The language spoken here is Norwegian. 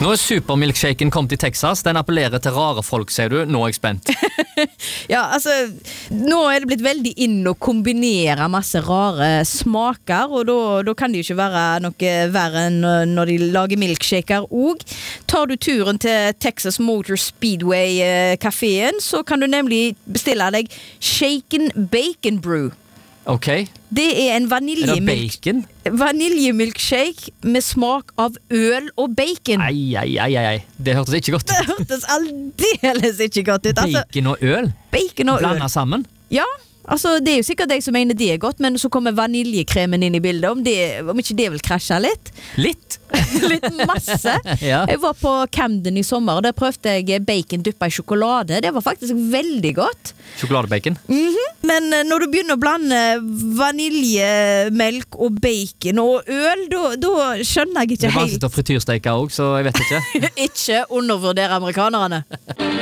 Nå supermilkshaken kommet til Texas. Den appellerer til rare folk, sier du. Nå jeg spent. Ja, altså, nå det blitt veldig inn å kombinere masse rare smaker, og da kan det jo ikke være noe verre enn når de lager milkshaker også. Tar du turen til Texas Motor Speedway-kaféen, så kan du nemlig bestille deg Shaken Bacon Brew. Ok. Det en vaniljemilkshake med smak av øl og bacon. Ei. Det hørtes ikke godt ut. Det hørtes aldeles ikke godt ut. Bacon og øl? Bacon og øl. Blandet sammen? Ja, altså det jo sikkert deg som mener det godt, men så kommer vaniljekremen inn i bildet. Om ikke det vil krasje litt? Litt? Litt masse. Ja. Jeg var på Camden i sommer, og der prøvde jeg bacon dyppet i sjokolade. Det var faktisk veldig godt. Sjokoladebacon? Men når du begynner å blande vaniljemelk og bacon og øl, da skjønner jeg ikke helt. Det var vanskelig å frityrsteike også, så jeg vet ikke. Ikke undervurdere amerikanerne.